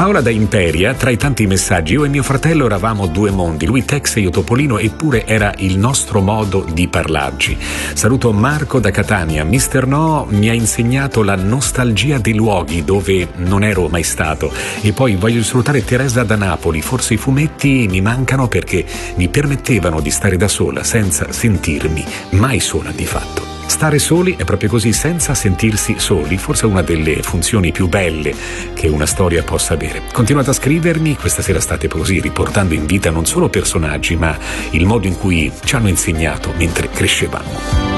Paola da Imperia, tra i tanti messaggi: io e mio fratello eravamo due mondi, lui Tex e io Topolino, eppure era il nostro modo di parlarci. Saluto Marco da Catania. Mister No mi ha insegnato la nostalgia dei luoghi dove non ero mai stato. E poi voglio salutare Teresa da Napoli. Forse i fumetti mi mancano perché mi permettevano di stare da sola senza sentirmi mai sola di fatto. Stare soli è proprio così, senza sentirsi soli, forse è una delle funzioni più belle che una storia possa avere. Continuate a scrivermi, questa sera state così riportando in vita non solo personaggi, ma il modo in cui ci hanno insegnato mentre crescevamo.